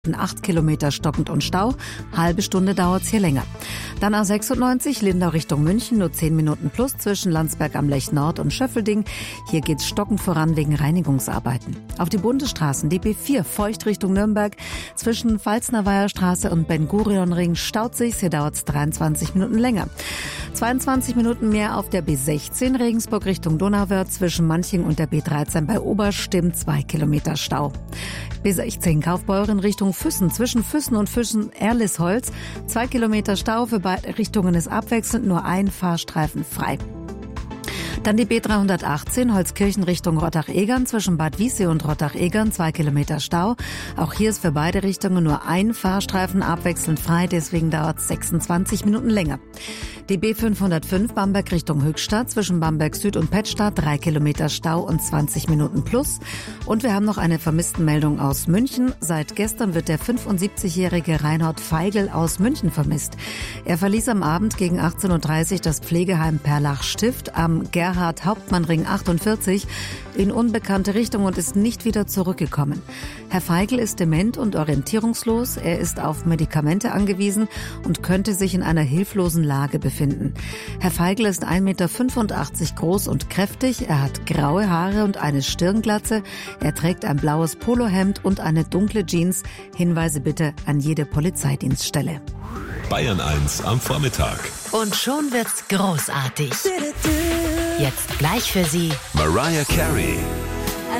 8 Kilometer stockend und Stau, halbe Stunde dauert es hier länger. Dann A96 Lindau Richtung München, nur 10 Minuten plus zwischen Landsberg am Lech Nord und Schöffelding. Hier geht's stockend voran wegen Reinigungsarbeiten. Auf die Bundesstraßen, die B4 Feucht Richtung Nürnberg, zwischen Pfalznerweiher Straße und Ben-Gurion-Ring staut sich's, hier dauert's 23 Minuten länger. 22 Minuten mehr auf der B16 Regensburg Richtung Donauwörth, zwischen Manching und der B13 bei Oberstimm 2 Kilometer Stau. B16 Kaufbeuren Richtung Füssen, zwischen Füssen und Füssen-Erlisholz, 2 Kilometer Stau, für beide Richtungen ist abwechselnd nur ein Fahrstreifen frei. Dann die B318 Holzkirchen Richtung Rottach-Egern, zwischen Bad Wiessee und Rottach-Egern 2 Kilometer Stau. Auch hier ist für beide Richtungen nur ein Fahrstreifen abwechselnd frei, deswegen dauert es 26 Minuten länger. Die B505 Bamberg Richtung Höchstadt, zwischen Bamberg Süd und Pettstadt 3 Kilometer Stau und 20 Minuten plus. Und wir haben noch eine Vermisstenmeldung aus München. Seit gestern wird der 75-jährige Reinhard Feigl aus München vermisst. Er verließ am Abend gegen 18:30 Uhr das Pflegeheim Perlach-Stift am Gerhard-Hauptmann-Ring 48 in unbekannte Richtung und ist nicht wieder zurückgekommen. Herr Feigl ist dement und orientierungslos. Er ist auf Medikamente angewiesen und könnte sich in einer hilflosen Lage befinden. Herr Feigl ist 1,85 Meter groß und kräftig. Er hat graue Haare und eine Stirnglatze. Er trägt ein blaues Polohemd und eine dunkle Jeans. Hinweise bitte an jede Polizeidienststelle. Bayern 1 am Vormittag. Und schon wird's großartig. Jetzt gleich für Sie Mariah Carey.